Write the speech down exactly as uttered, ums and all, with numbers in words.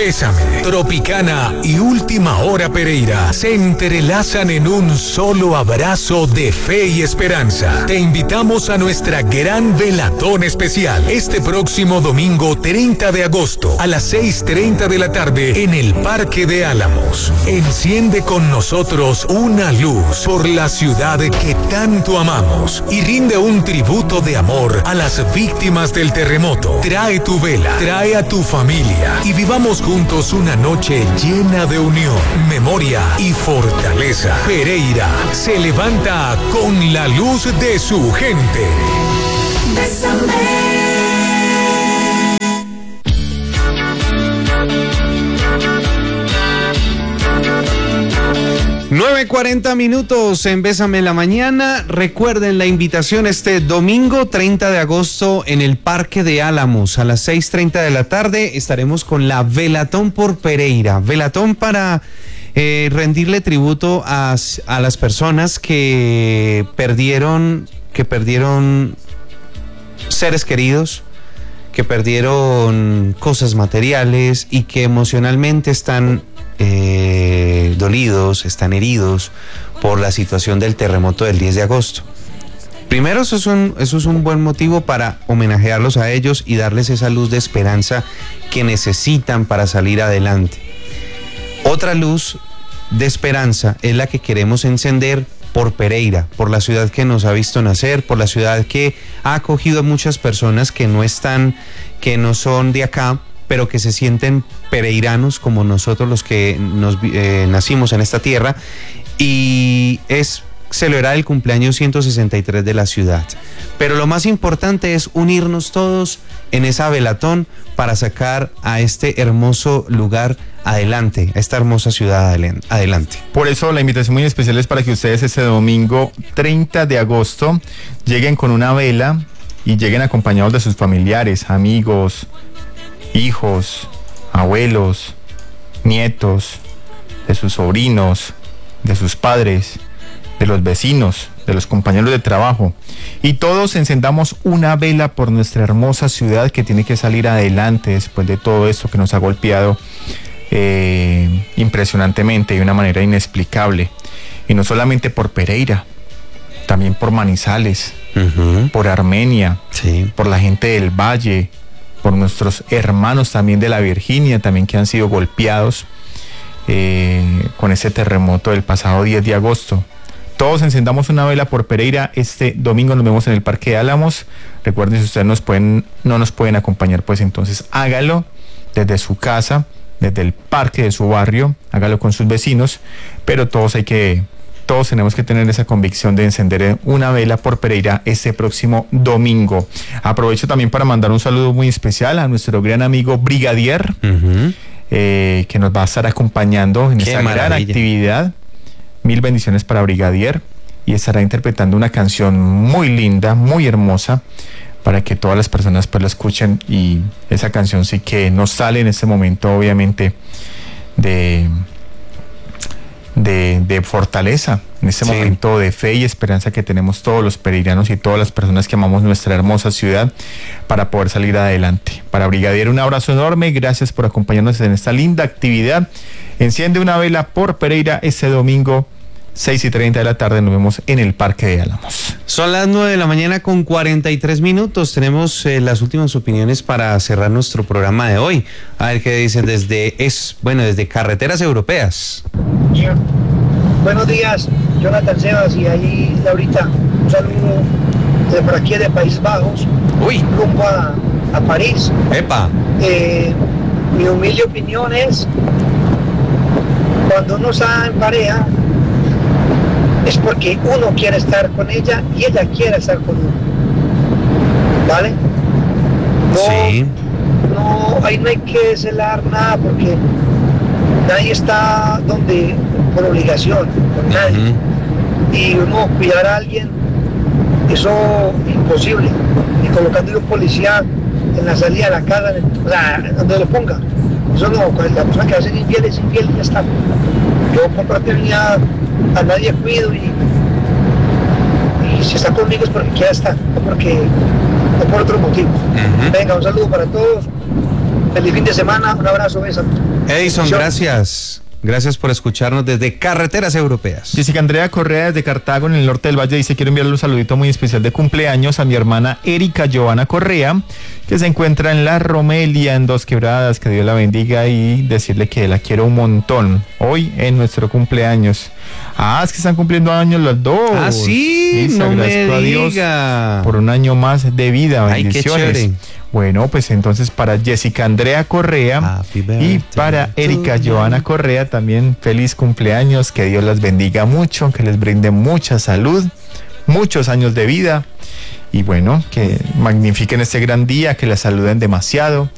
Bésame, Tropicana y Última Hora Pereira se entrelazan en un solo abrazo de fe y esperanza. Te invitamos a nuestra gran velatón especial este próximo domingo treinta de agosto a las seis treinta de la tarde en el Parque de Álamos. Enciende con nosotros una luz por la ciudad que tanto amamos y rinde un tributo de amor a las víctimas del terremoto. Trae tu vela, trae a tu familia y vivamos juntos una noche llena de unión, memoria y fortaleza. Pereira se levanta con la luz de su gente. Bésame. nueve cuarenta minutos en Bésame en la Mañana. Recuerden la invitación este domingo treinta de agosto en el Parque de Álamos a las seis treinta de la tarde. Estaremos con la Velatón por Pereira. Velatón para eh, rendirle tributo a, a las personas que perdieron, que perdieron seres queridos, que perdieron cosas materiales y que emocionalmente están Eh, dolidos, están heridos por la situación del terremoto del diez de agosto. Primero, eso es un, eso es un buen motivo para homenajearlos a ellos y darles esa luz de esperanza que necesitan para salir adelante. Otra luz de esperanza es la que queremos encender por Pereira, por la ciudad que nos ha visto nacer, por la ciudad que ha acogido a muchas personas que no están, que no son de acá, pero que se sienten pereiranos como nosotros los que nos eh, nacimos en esta tierra, y es celebrar el cumpleaños ciento sesenta y tres de la ciudad. Pero lo más importante es unirnos todos en esa velatón para sacar a este hermoso lugar adelante, a esta hermosa ciudad adelante. Por eso la invitación muy especial es para que ustedes este domingo treinta de agosto lleguen con una vela y lleguen acompañados de sus familiares, amigos, hijos, abuelos, nietos, de sus sobrinos, de sus padres, de los vecinos, de los compañeros de trabajo, y todos encendamos una vela por nuestra hermosa ciudad que tiene que salir adelante después de todo esto que nos ha golpeado eh, impresionantemente y de una manera inexplicable. Y no solamente por Pereira, también por Manizales, uh-huh. por Armenia, sí. por la gente del Valle, por nuestros hermanos también de la Virginia, también que han sido golpeados eh, con ese terremoto del pasado diez de agosto. Todos encendamos una vela por Pereira. Este domingo nos vemos en el Parque de Álamos. Recuerden, si ustedes nos pueden, no nos pueden acompañar, pues entonces hágalo desde su casa, desde el parque de su barrio, hágalo con sus vecinos, pero todos hay que... Todos tenemos que tener esa convicción de encender una vela por Pereira este próximo domingo. Aprovecho también para mandar un saludo muy especial a nuestro gran amigo Brigadier, uh-huh. eh, que nos va a estar acompañando en Qué esta maravilla. gran actividad. Mil bendiciones para Brigadier, y estará interpretando una canción muy linda, muy hermosa, para que todas las personas pues la escuchen. Y esa canción sí que nos sale en este momento, obviamente, de... De, de fortaleza, en este sí. momento de fe y esperanza que tenemos todos los pereiranos y todas las personas que amamos nuestra hermosa ciudad para poder salir adelante. Para Brigadier, un abrazo enorme, gracias por acompañarnos en esta linda actividad. Enciende una vela por Pereira este domingo seis y treinta de la tarde, nos vemos en el Parque de Álamos. Son las nueve de la mañana con cuarenta y tres minutos. Tenemos eh, las últimas opiniones para cerrar nuestro programa de hoy. A ver qué dicen desde, es, bueno, desde Carreteras Europeas. Buenos días, Jonathan Sebas y ahí Laurita, un saludo de por aquí de Países Bajos, Uy. rumbo a, a París. Epa. Eh, mi humilde opinión es, cuando uno está en pareja, es porque uno quiere estar con ella y ella quiere estar con uno, ¿vale? No, sí. no, ahí no hay que celar nada porque nadie está donde por obligación, por nadie. Uh-huh. Y uno cuidar a alguien, eso imposible. Y colocando un policía en la salida de la casa, o sea, donde lo ponga. Eso no, la persona que hace infiel es infiel y ya está. Yo por fraternidad a nadie cuido y, y si está conmigo es porque quiera estar, no porque no por otros motivos. Uh-huh. Venga, un saludo para todos. Feliz fin de semana, un abrazo, beso. Edison, gracias. Gracias por escucharnos desde Carreteras Europeas. Jessica Andrea Correa desde Cartago, en el norte del Valle, dice: quiero enviarle un saludito muy especial de cumpleaños a mi hermana Erika Joana Correa, que se encuentra en La Romelia, en Dos Quebradas, que Dios la bendiga, y decirle que la quiero un montón hoy en nuestro cumpleaños. Ah, es que están cumpliendo años los dos. Ah, sí, sí, no me agradezco a Dios diga. por un año más de vida. Ay, qué Bendiciones. chévere. Bueno, pues entonces para Jessica Andrea Correa y para Erika Joana Correa también feliz cumpleaños, que Dios las bendiga mucho, que les brinde mucha salud, muchos años de vida y bueno, que magnifiquen este gran día, que la saluden demasiado